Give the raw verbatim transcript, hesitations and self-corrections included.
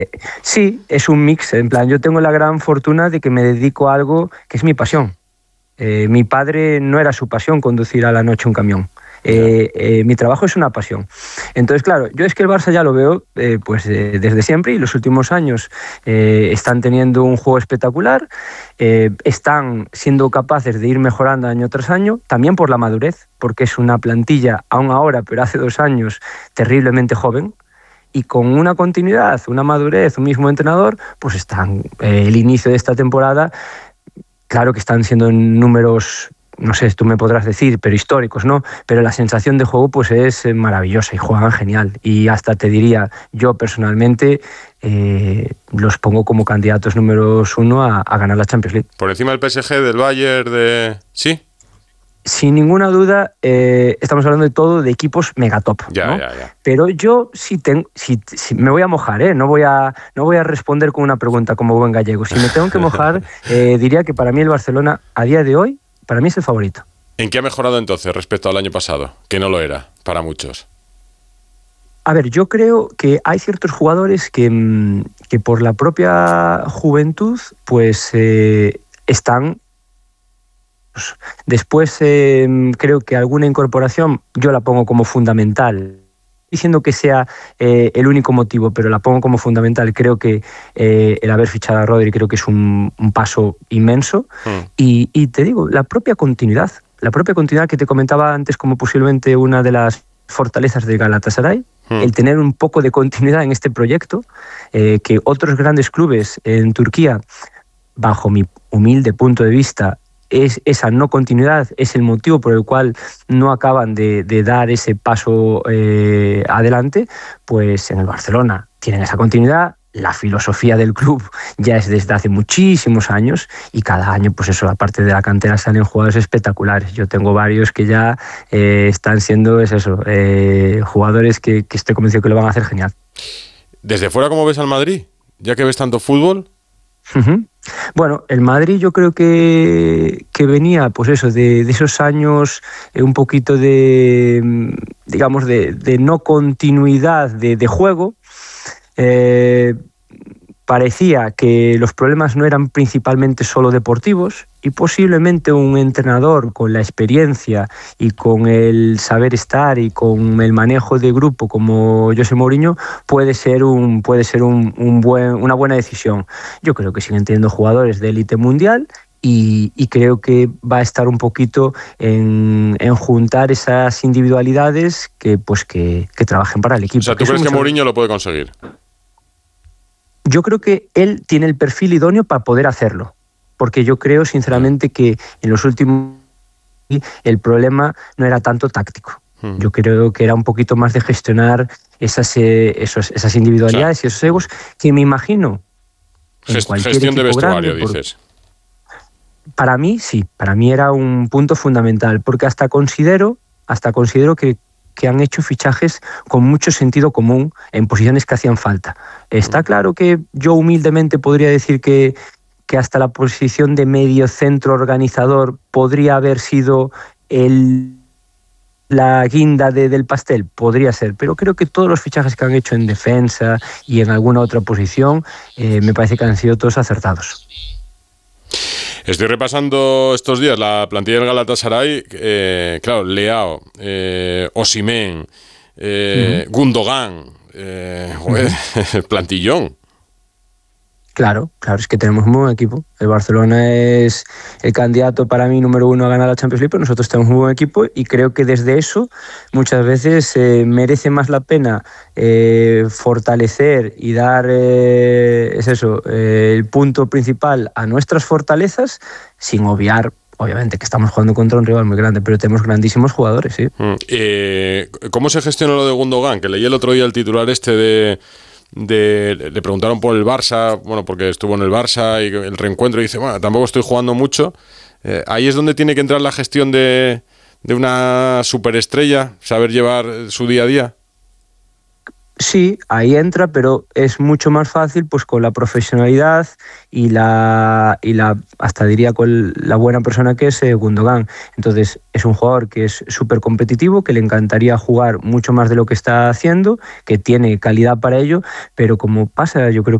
Sí, es un mix. En plan, yo tengo la gran fortuna de que me dedico a algo que es mi pasión. Eh, mi padre no era su pasión conducir a la noche un camión. Eh, eh, mi trabajo es una pasión. Entonces, claro, yo es que el Barça ya lo veo eh, pues eh, desde siempre, y los últimos años eh, están teniendo un juego espectacular, eh, están siendo capaces de ir mejorando año tras año, también por la madurez, porque es una plantilla, aún ahora, pero hace dos años, terriblemente joven. Y con una continuidad, una madurez, un mismo entrenador, pues están, eh, el inicio de esta temporada, claro que están siendo números, no sé, tú me podrás decir, pero históricos, ¿no? Pero la sensación de juego pues es maravillosa y juegan genial. Y hasta te diría, yo personalmente eh, los pongo como candidatos números uno a, a ganar la Champions League. Por encima del P S G, del Bayern, de... ¿Sí? Sin ninguna duda, eh, estamos hablando de todo de equipos megatop, ya, ¿no? ya, ya. Pero yo sí tengo, sí, sí, me voy a mojar, ¿eh? No voy a, no voy a responder con una pregunta como buen gallego. Si me tengo que mojar, eh, diría que para mí el Barcelona, a día de hoy, para mí es el favorito. ¿En qué ha mejorado entonces respecto al año pasado? Que no lo era, para muchos. A ver, yo creo que hay ciertos jugadores que, que por la propia juventud, pues eh, están... Después eh, creo que alguna incorporación yo la pongo como fundamental, diciendo que sea eh, el único motivo, pero la pongo como fundamental. Creo que eh, el haber fichado a Rodri creo que es un, un paso inmenso. Mm. y, y te digo, la propia continuidad, la propia continuidad que te comentaba antes como posiblemente una de las fortalezas de Galatasaray, mm. el tener un poco de continuidad en este proyecto, eh, que otros grandes clubes en Turquía, bajo mi humilde punto de vista, es esa no continuidad, es el motivo por el cual no acaban de, de dar ese paso eh, adelante. Pues en el Barcelona tienen esa continuidad, la filosofía del club ya es desde hace muchísimos años, y cada año, pues eso, aparte de la cantera, salen jugadores espectaculares. Yo tengo varios que ya eh, están siendo, es eso, eh, jugadores que, que estoy convencido que lo van a hacer genial. Desde fuera, ¿cómo ves al Madrid? Ya que ves tanto fútbol... Uh-huh. Bueno, el Madrid yo creo que, que venía, pues eso, de, de esos años eh, un poquito de, digamos, de, de no continuidad de, de juego. Eh, parecía que los problemas no eran principalmente solo deportivos, y posiblemente un entrenador con la experiencia y con el saber estar y con el manejo de grupo como José Mourinho puede ser un puede ser un, un buen, una buena decisión. Yo creo que siguen teniendo jugadores de élite mundial, y, y creo que va a estar un poquito en, en juntar esas individualidades que pues que, que trabajen para el equipo. O sea, ¿tú crees que Mourinho lo puede conseguir? Yo creo que él tiene el perfil idóneo para poder hacerlo, porque yo creo sinceramente que en los últimos el problema no era tanto táctico. Hmm. Yo creo que era un poquito más de gestionar esas, eh, esos, esas individualidades, o sea, y esos egos que me imagino en Gest- cualquier gestión de vestuario, grande, por, dices. Para mí sí, para mí era un punto fundamental, porque hasta considero, hasta considero que que han hecho fichajes con mucho sentido común en posiciones que hacían falta. Está claro que yo humildemente podría decir que, que hasta la posición de medio centro organizador podría haber sido el, la guinda de, del pastel, podría ser, pero creo que todos los fichajes que han hecho en defensa y en alguna otra posición eh, me parece que han sido todos acertados. Estoy repasando estos días la plantilla del Galatasaray, eh, claro, Leao, eh, Osimhen, eh, uh-huh. Gundogan, eh, joder, uh-huh. plantillón. Claro, claro, es que tenemos un buen equipo. El Barcelona es el candidato para mí número uno a ganar la Champions League, pero nosotros tenemos un buen equipo, y creo que desde eso muchas veces eh, merece más la pena eh, fortalecer y dar, eh, es eso, eh, el punto principal a nuestras fortalezas, sin obviar, obviamente, que estamos jugando contra un rival muy grande, pero tenemos grandísimos jugadores, sí. Mm, eh, ¿Cómo se gestiona lo de Gundogan? Que leí el otro día el titular este de... De, le preguntaron por el Barça, bueno, porque estuvo en el Barça y el reencuentro, y dice, bueno, tampoco estoy jugando mucho. Eh, ahí es donde tiene que entrar la gestión de, de una superestrella, saber llevar su día a día. Sí, ahí entra, pero es mucho más fácil pues con la profesionalidad y la, y la hasta diría con la buena persona que es eh, Gundogan. Entonces es un jugador que es súper competitivo, que le encantaría jugar mucho más de lo que está haciendo, que tiene calidad para ello, pero como pasa yo creo